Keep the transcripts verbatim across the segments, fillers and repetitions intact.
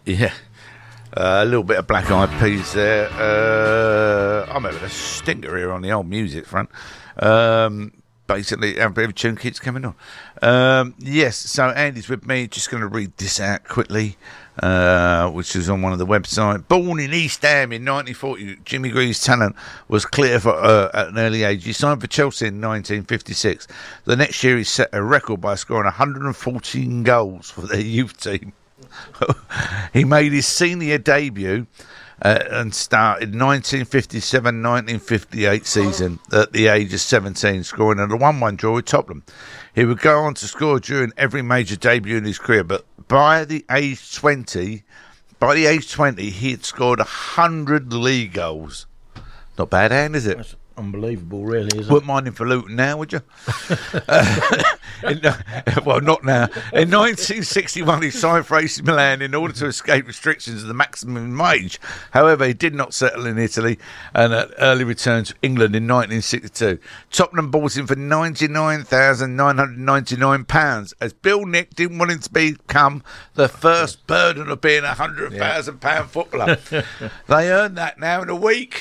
Yeah. Uh, a little bit of Black Eyed Peas there. Uh, I'm having a stinker here on the old music front. Um, basically, every tune keeps coming on. Um, yes, so Andy's with me. Just going to read this out quickly, uh, which is on one of the websites. Born in East Ham in nineteen forty, Jimmy Greaves' talent was clear for, uh, at an early age. He signed for Chelsea in nineteen fifty-six. The next year, he set a record by scoring one hundred fourteen goals for their youth team. He made his senior debut uh, and started nineteen fifty-seven nineteen fifty-eight season at the age of seventeen, scoring in a one one draw with Tottenham. He would go on to score during every major debut in his career, but by the age twenty, by the age twenty, he had scored one hundred league goals. Not bad, hand, is it? That's unbelievable, really, isn't Wouldn't mind him for Luton now, would you? uh, in, uh, well, not now. In nineteen sixty-one, he signed for A C Milan in order to escape restrictions of the maximum wage. However, he did not settle in Italy and uh, early returned to England in nineteen sixty-two. Tottenham bought him for ninety-nine thousand nine hundred ninety-nine pounds, as Bill Nick didn't want him to become the first burden of being a one hundred thousand pound yeah. footballer. They earn that now in a week.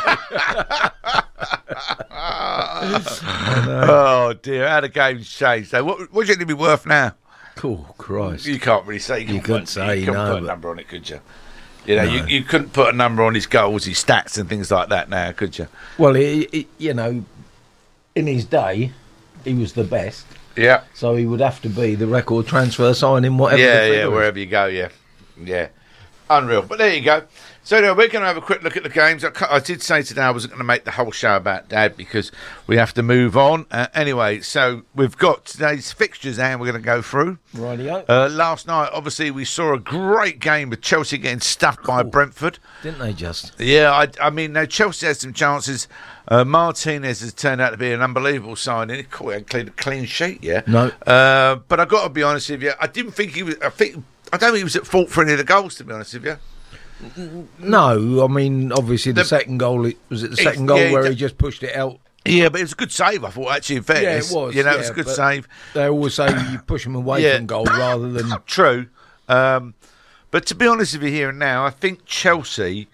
Oh dear, how the game's changed. So what, what do you think it'd be worth now? Cool, Christ. You can't really say. You, you couldn't say, you couldn't no, put a number on it, could you? You know, no. you, you couldn't put a number on his goals, his stats and things like that now, could you? Well, it, it, you know, in his day, he was the best. Yeah. So he would have to be the record transfer signing, whatever. Yeah, yeah, wherever you go, yeah. Yeah. Unreal. But there you go. So anyway, we're going to have a quick look at the games. I, I did say today I wasn't going to make the whole show about Dad because we have to move on. Uh, anyway, so we've got today's fixtures and we're going to go through. Rightio. Uh, last night, obviously, we saw a great game with Chelsea getting stuffed by Cool. Brentford. Didn't they just? Yeah, I, I mean, no, Chelsea had some chances. Uh, Martinez has turned out to be an unbelievable signing. He cleaned a clean sheet, yeah. No. Uh, but I've got to be honest with you, I didn't think he was. I think I don't think he was at fault for any of the goals, to be honest with you. No, I mean, obviously the, the second goal, was it the second goal yeah, where the, he just pushed it out? Yeah, but it was a good save, I thought, actually, in fairness. Yeah, it was. You know, yeah, it was a good save. They always say you push them away yeah. from goal rather than... True. Um, but to be honest with you here and now, I think Chelsea,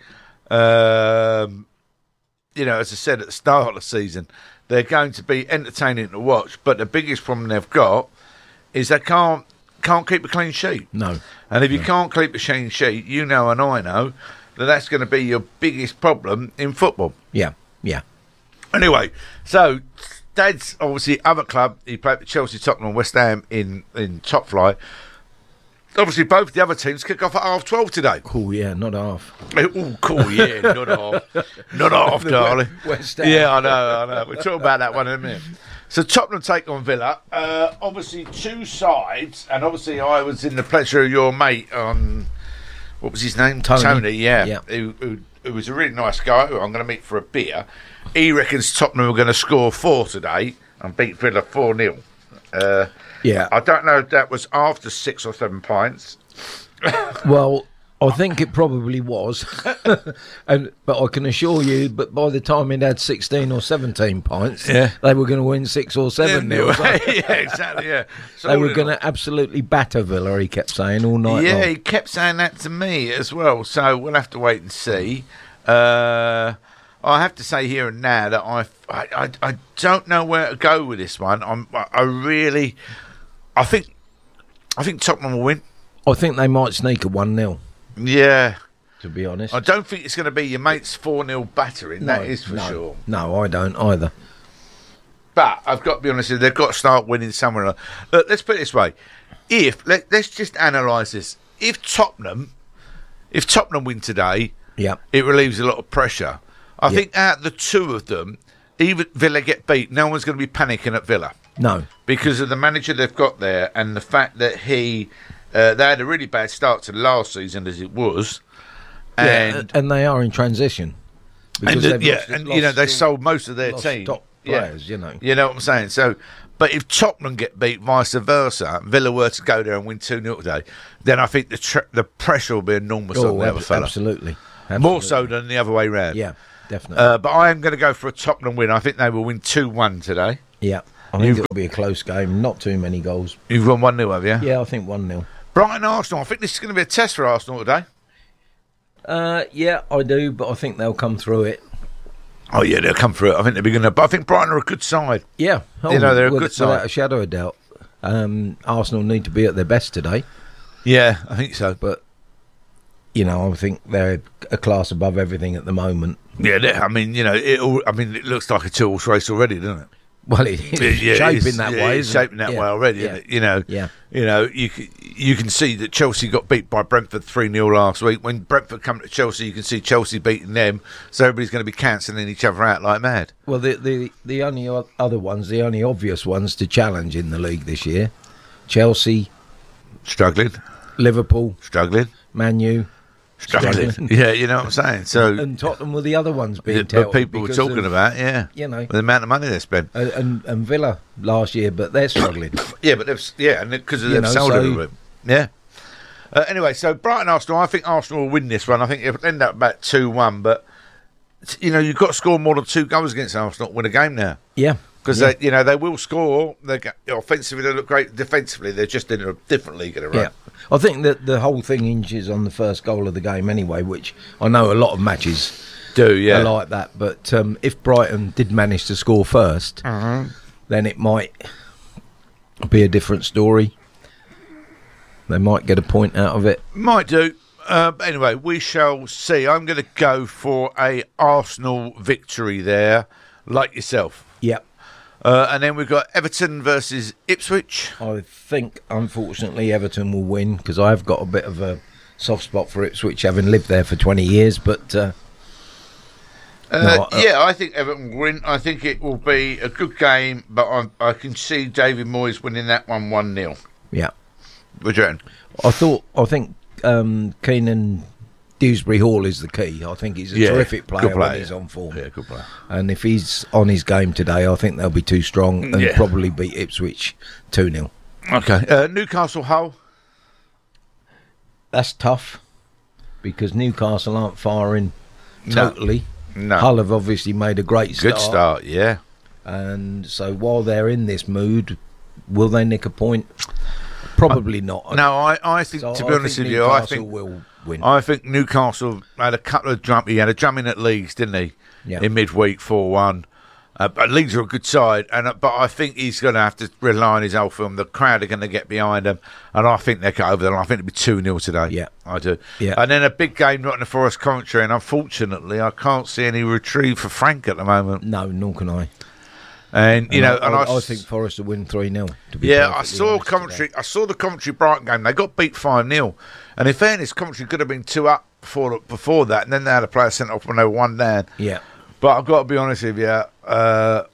um, you know, as I said at the start of the season, they're going to be entertaining to watch, but the biggest problem they've got is they can't can't keep a clean sheet. No. And if you no. can't keep a clean sheet, you know and I know that that's going to be your biggest problem in football. Yeah, yeah. Anyway, so Dad's obviously other club. He played for Chelsea, Tottenham and West Ham in, in top flight. Obviously, both the other teams kick off at half twelve today. Cool, yeah, not half. Oh, cool, yeah, not half. Not half, darling. West Ham. Yeah, I know, I know. We'll talk about that one in a minute. So Tottenham take on Villa. Uh, obviously, two sides, and obviously I was in the pleasure of your mate on, what was his name? Tony. Tony, yeah. yeah. Who, who, who was a really nice guy who I'm going to meet for a beer. He reckons Tottenham are going to score four today and beat Villa four nil. Uh, yeah. I don't know if that was after six or seven pints. Well, I think it probably was, and but I can assure you, but by the time it had sixteen or seventeen pints, yeah. they were going to win six or seven yeah, nil. So yeah, exactly. Yeah, so they were going to absolutely batter Villa. He kept saying all night. Yeah, long. he kept saying that to me as well. So we'll have to wait and see. Uh, I have to say here and now that I, I, I don't know where to go with this one. I'm, I really, I think, I think Tottenham will win. I think they might sneak a one nil. Yeah. To be honest. I don't think it's going to be your mate's four nil battering, no, that is for no, sure. No, I don't either. But I've got to be honest with you, they've got to start winning somewhere. Look, let's put it this way. If, let, let's just analyse this. If Tottenham, if Tottenham win today, yeah, it relieves a lot of pressure. I yep. think out of the two of them, even Villa get beat, no one's going to be panicking at Villa. No. Because of the manager they've got there and the fact that he... Uh, they had a really bad start to the last season as it was. And, yeah, and they are in transition. Because and, yeah, lost, and lost, you know, they sold most of their team. Top players, yeah. you know. You know what I'm saying? So, but if Tottenham get beat, vice versa, Villa were to go there and win two nil today, then I think the tr- the pressure will be enormous oh, on the ab- other fella. Absolutely. absolutely. More so than the other way round. Yeah, definitely. Uh, but I am going to go for a Tottenham win. I think they will win two one today. Yeah. I think it'll be a close game. Not too many goals. You've won one nil, have you? Yeah, I think one nil. Brighton Arsenal. I think this is going to be a test for Arsenal today. Uh, yeah, I do, but I think they'll come through it. Oh yeah, they'll come through it. I think they'll be going to. But I think Brighton are a good side. Yeah, oh, you know they're a with, good side without a shadow of doubt. Um, Arsenal need to be at their best today. Yeah, I think so. But you know, I think they're a class above everything at the moment. Yeah, I mean, you know, it. All, I mean, it looks like a two-horse race already, doesn't it? Well, it's yeah, shaping it's, that yeah, way. It's isn't shaping it? that yeah. way already. Yeah. Isn't it? You know, yeah. You know, you c- you can see that Chelsea got beat by Brentford three nil last week. When Brentford come to Chelsea, you can see Chelsea beating them. So everybody's going to be cancelling each other out like mad. Well, the the the only o- other ones, the only obvious ones to challenge in the league this year: Chelsea, Struggling, Liverpool, struggling, Man U. struggling. Struggling. Yeah, you know what I'm saying. So, And Tottenham were the other ones being the, touted but people were because talking of, about, yeah, you know, the amount of money they spent. and, and, and Villa last year, but they're struggling. Yeah, but they've yeah, and because You they've know, sold so- it a bit. Yeah. Uh, anyway, so Brighton Arsenal. I think Arsenal will win this one. I think it'll end up about two one. But you know, you've got to score more than two goals against Arsenal to win a game now. Yeah, Because yeah. they, you know, they will score. They go- offensively they look great. Defensively, they're just in a different league at a Yeah, run. I think that the whole thing hinges on the first goal of the game anyway, which I know a lot of matches Do yeah. are like that. But um, if Brighton did manage to score 1st Mm-hmm. then it might be a different story. They might get a point out of it. Might do. Uh, but anyway, we shall see. I'm going to go for a Arsenal victory there, like yourself. Yep. Uh, and then we've got Everton versus Ipswich. I think, unfortunately, Everton will win because I've got a bit of a soft spot for Ipswich, having lived there for twenty years. But uh, Uh, No, uh, yeah, I think Everton will win. I think it will be a good game, but I, I can see David Moyes winning that one one nil. yeah, What do you reckon? I thought, I think um, Keenan Dewsbury Hall is the key. I think he's a Yeah, terrific good player, player, when he's yeah. on form. Yeah, good player. And if he's on his game today, I think they'll be too strong and Yeah. probably beat Ipswich two nil. Okay. Uh, Newcastle Hull. That's tough because Newcastle aren't firing No. totally. No. Hull have obviously made a great start. Good start, yeah. And so while they're in this mood, will they nick a point? Probably not. No, I, I think, So to be I honest think with you, I Newcastle think will win. I think Newcastle had a couple of jump. He had a jump in at Leeds, didn't he? Yeah. In midweek, four one. Uh, but Leeds are a good side, and uh, but I think he's going to have to rely on his old film. The crowd are going to get behind him, and I think they'll get over the line. I think it'll be two nil today. Yeah. I do. Yeah. And then a big game, Nottingham Forest Coventry, and unfortunately, I can't see any retrieve for Frank at the moment. No, nor can I. And you know, I, and I, I, I think Forest will win three nil. yeah, I saw Coventry. I saw the Coventry Brighton game. They got beat five nil, and in fairness, Coventry could have been two up before before that, and then they had a player sent off when they were one down. Yeah. But I've got to be honest with you, uh,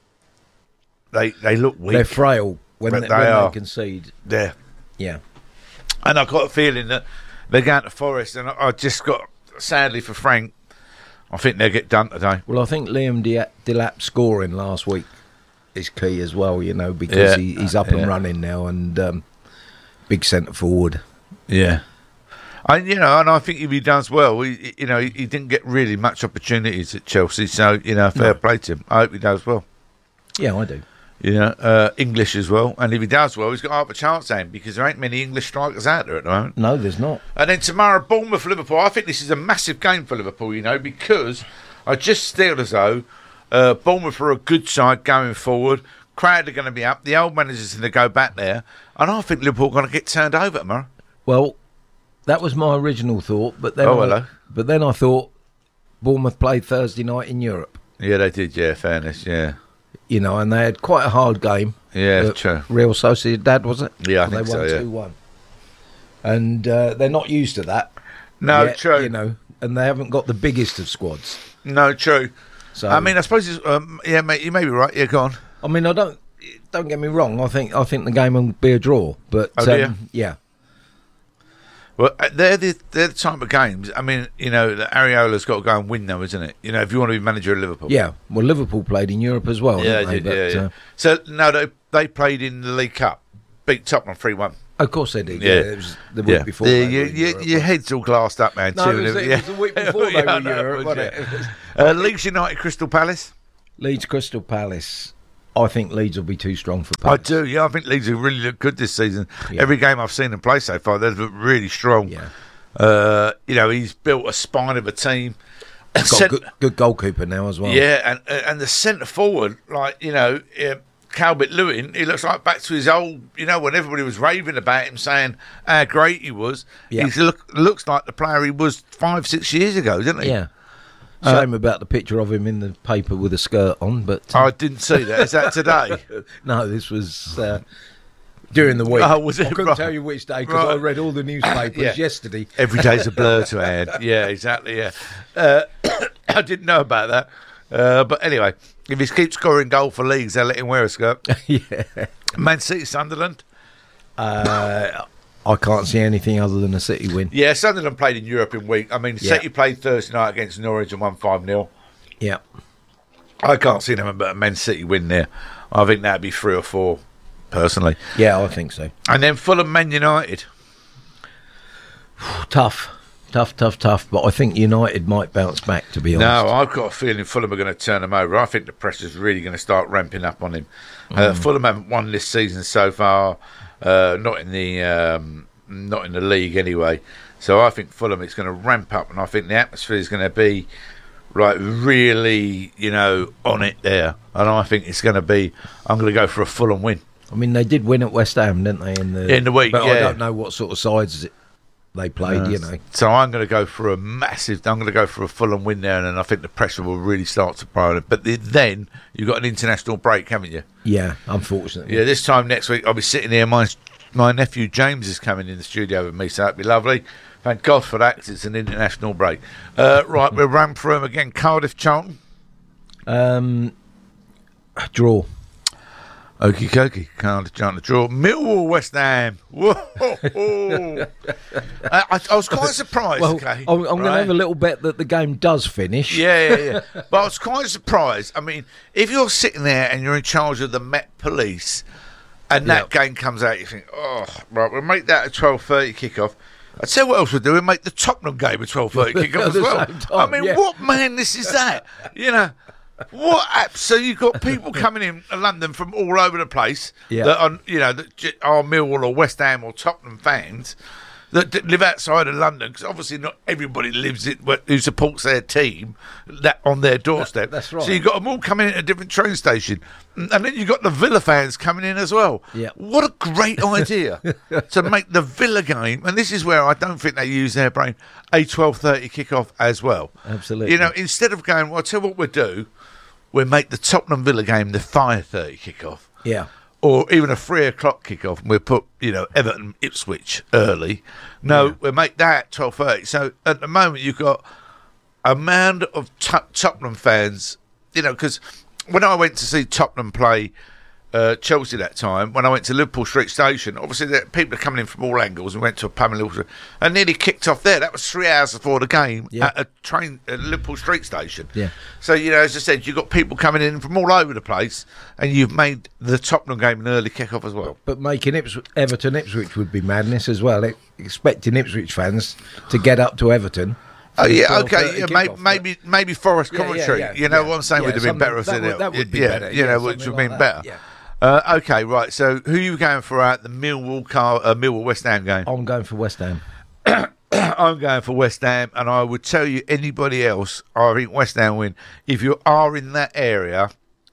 they they look weak. They're frail when, But they, they when are. they concede. There, Yeah. and I've got a feeling that they're going to Forest, and I, I just got sadly for Frank, I think they'll get done today. Well, I think Liam Dia- Delap scoring last week is key as well, you know, because Yeah. he, he's up and Yeah. running now and um, big centre forward. Yeah. And you know, and I think if he does well, he, you know, he, he didn't get really much opportunities at Chelsea, so you know, fair No. play to him. I hope he does well. Yeah, I do. You know, uh, English as well, and if he does well, he's got half a chance then because there ain't many English strikers out there at the moment. No, there's not. And then tomorrow, Bournemouth Liverpool. I think this is a massive game for Liverpool, you know, because I just feel as though uh, Bournemouth are a good side going forward. Crowd are going to be up. The old manager's going to go back there, and I think Liverpool are going to get turned over tomorrow. Well, that was my original thought, but then Oh, I, hello. but then I thought Bournemouth played Thursday night in Europe, Yeah, they did. Yeah, fairness. Yeah, you know, and they had quite a hard game. yeah, Uh, true. Real Sociedad, was it? Yeah, I they think so, won yeah. two one, and uh, they're not used to that. No, yet, true. You know, and they haven't got the biggest of squads. No, true. So I mean, I suppose it's, um, yeah, mate, you may be right. Yeah, go on. I mean, I don't don't get me wrong. I think I think the game will be a draw, but Oh, do you? um, yeah, Well, uh, they're the they're the type of games. I mean, you know, the Areola's got to go and win, though, isn't it? You know, if you want to be manager of Liverpool. yeah. Well, Liverpool played in Europe as well. yeah, didn't they they? did. But, Yeah, yeah. uh, So no, they they played in the League Cup, beat Tottenham three one. of course they did. Yeah. Yeah, it was the week Yeah, before. Yeah, they you, were in you, Europe, your but- head's all glassed up, man. No, too, it was, and it was the week before they Yeah, were I in know, Europe, was, wasn't yeah. it? Uh, Leeds United, Crystal Palace. Leeds Crystal Palace. I think Leeds will be too strong for I Palace. do, yeah. I think Leeds have really looked good this season. Yeah. Every game I've seen them play so far, they've looked really strong. Yeah. Uh, you know, he's built a spine of a team. Got a Cent- good, good goalkeeper now as well. yeah, and and the centre forward, like, you know, uh, Calvert Lewin, he looks like back to his old, you know, when everybody was raving about him, saying how great he was. Yeah. He look, looks like the player he was five, six years ago, doesn't he? Yeah. Uh, Shame about the picture of him in the paper with a skirt on, but uh, I didn't see that. Is that today? no, this was uh, during the week. Oh, was it? I couldn't Right. tell you which day because I Right. read all the newspapers Yeah. yesterday. Every day's a blur to Anne. Yeah, exactly. Yeah, uh, I didn't know about that. Uh, but anyway, if he keeps scoring goal for leagues, they'll let him wear a skirt. yeah. Man City, Sunderland. Uh, I can't see anything other than a City win. Yeah, Sunderland played in Europe in week. I mean, Yeah. City played Thursday night against Norwich and won five nil. Yeah. I can't see them but a Man City win there. I think that'd be three or four, personally. Yeah, I think so. And then Fulham, Man United. Tough. Tough, tough, tough. But I think United might bounce back, to be honest. No, I've got a feeling Fulham are going to turn them over. I think the pressure's really going to start ramping up on him. Uh, Fulham haven't won this season so far, uh, not in the um, not in the league anyway. So I think Fulham is going to ramp up, and I think the atmosphere is going to be like really, you know, on it there. And I think it's going to be. I'm going to go for a Fulham win. I mean, they did win at West Ham, didn't they? In the In the week, but yeah. I don't know what sort of sides it, they played. You know. So I'm going to go for a massive. I'm going to go for a Fulham win there, and then I think the pressure will really start to pile up. But the, then you've got an international break, haven't you? Yeah, unfortunately. Yeah, this time next week I'll be sitting here. My my nephew James is coming in the studio with me, so that'd be lovely. Thank God for that, 'cause it's an international break. Uh, right, we'll run through them again. Cardiff, Charlton. Um, draw. Okie dokie, Cardiff, Charlton, draw. Millwall, West Ham. Whoa! I, I, I was quite surprised. Well, okay, I'm, I'm going to right? have a little bet that the game does finish. Yeah, yeah, yeah. But I was quite surprised. I mean, if you're sitting there and you're in charge of the Met Police, and that Yeah. game comes out, you think, oh, right, we'll make that a twelve thirty kickoff. I'd say what else we'll do. We'll make the Tottenham game a twelve thirty kickoff At as the well. same time, I mean, yeah. what madness is that? You know, what? App? So you've got people coming in London from all over the place Yeah. that are, you know, that j- are Millwall or West Ham or Tottenham fans that, that live outside of London, because obviously not everybody lives it who supports their team that on their doorstep. That- that's right. So you've got them all coming in at a different train station, and then you've got the Villa fans coming in as well. Yeah. What a great idea to make the Villa game, and this is where I don't think they use their brain, a twelve thirty kickoff as well. Absolutely. You know, instead of going, well, I'll tell you what we'll do, we'll make the Tottenham Villa game the five thirty kickoff. Yeah. Or even a three o'clock kickoff, and we'll put, you know, Everton Ipswich early. No, Yeah. we'll make that twelve thirty. So at the moment, you've got a mound of Tot- Tottenham fans, you know, because when I went to see Tottenham play uh, Chelsea that time, when I went to Liverpool Street Station, obviously there, people are coming in from all angles. We went to a pub in Liverpool and nearly kicked off there. That was three hours before the game Yeah. at a train at Liverpool Street Station. Yeah. So, you know, as I said, you've got people coming in from all over the place, and you've made the Tottenham game an early kick-off as well. But making Ipswich, Everton Ipswich would be madness as well. E- Expecting Ipswich fans to get up to Everton. Oh for the yeah, twelve okay. thirty Yeah, kickoff, maybe, but- maybe maybe Forest Yeah, yeah, Coventry. yeah, you know yeah. what I'm saying? Yeah, would have been something- better, that isn't would- it? that would be yeah, better, You yeah, know, which would something have been like better. that, Uh, okay, right. So who are you going for at the Millwall car, uh, Millwall West Ham game? I'm going for West Ham. I'm going for West Ham, and I would tell you anybody else, I think West Ham win. If you are in that area,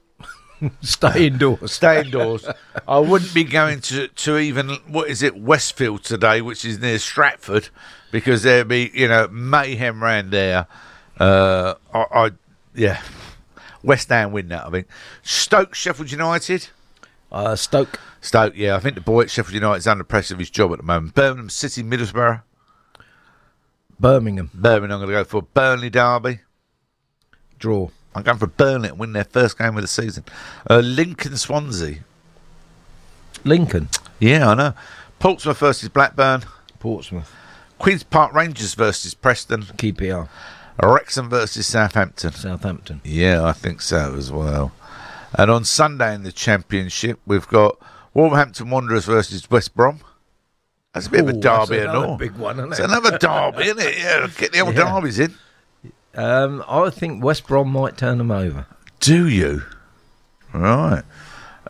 Stay indoors. stay indoors. I wouldn't be going to, to even, what is it, Westfield today, which is near Stratford, because there'd be, you know, mayhem round there. Uh, I, I yeah, West Ham win that, I think. Stoke, Sheffield United. Uh, Stoke. Stoke, yeah, I think the boy at Sheffield United's under pressure of his job at the moment. Birmingham City, Middlesbrough. Birmingham. Birmingham, I'm going to go for Burnley Derby. Draw. I'm going for Burnley to win their first game of the season. Uh, Lincoln Swansea. Lincoln. Yeah, I know. Portsmouth versus Blackburn. Portsmouth. Queen's Park Rangers versus Preston. Q P R. Wrexham versus Southampton. Southampton. Yeah, I think so as well. And on Sunday in the Championship, we've got Wolverhampton Wanderers versus West Brom. That's a bit of a Ooh, derby that's and another all. big one, isn't It's it? another derby, isn't it? Yeah, get the old Yeah. derbies in. Um, I think West Brom might turn them over. Do you? Right.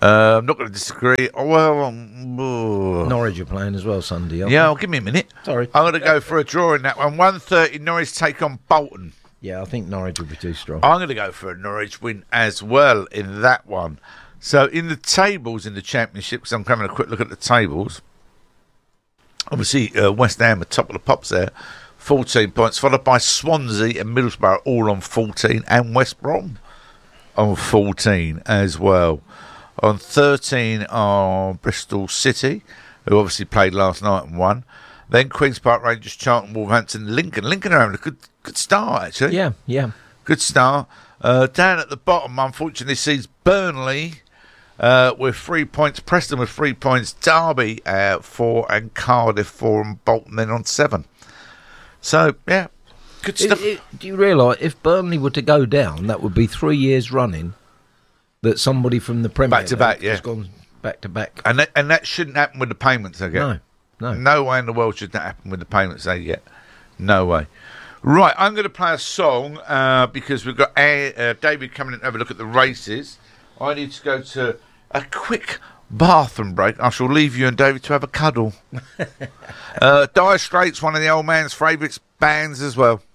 Uh, I'm not going to disagree. Oh, well, um, oh. Norwich are playing as well Sunday. Aren't Yeah, they? oh, give me a minute. Sorry. I'm going to go for a draw in that one. one thirty Norwich take on Bolton. Yeah, I think Norwich will be too strong. I'm going to go for a Norwich win as well in that one. So in the tables in the Championship, because I'm having a quick look at the tables, obviously uh, West Ham are top of the pops there, fourteen points, followed by Swansea and Middlesbrough all on fourteen, and West Brom on fourteen as well. On thirteen are Bristol City, who obviously played last night and won. Then Queen's Park Rangers, Charlton, Wolverhampton, Lincoln. Lincoln are having a good good start, actually. Yeah, yeah. Good start. Uh, down at the bottom, unfortunately, sees Burnley uh, with three points, Preston with three points, Derby uh, four, and Cardiff four, and Bolton then on seven. So, yeah, good It- stuff. it- do you realise if Burnley were to go down, that would be three years running that somebody from the Premier Back to back, League yeah. has gone back to back. and, that, and that shouldn't happen with the payments, I guess. No, no. No way in the world should that happen with the payments they get. No way. Right, I'm going to play a song uh, because we've got uh, uh, David coming in to have a look at the races. I need to go to a quick bathroom break. I shall leave you and David to have a cuddle. uh, Dire Straits, one of the old man's favourite bands as well.